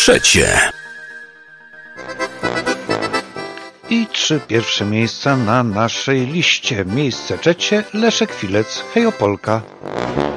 trzecie. I 3 pierwsze miejsca na naszej liście. Miejsce trzecie Leszek Filec, Hej Opolka.